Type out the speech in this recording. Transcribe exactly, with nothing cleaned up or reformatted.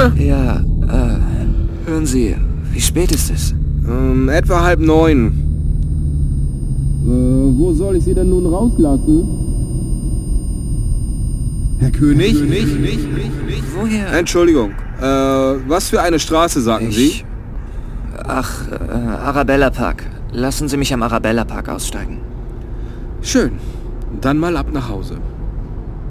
bitte? Ja, äh, hören Sie, wie spät ist es? Ähm, etwa halb neun. Äh, wo soll ich Sie denn nun rauslassen? Herr König? Nicht, nicht, nicht, nicht. Woher? Entschuldigung. Äh, was für eine Straße, sagten Ich- Sie? Ach, äh, Arabella Park. Lassen Sie mich am Arabella Park aussteigen. Schön. Dann mal ab nach Hause.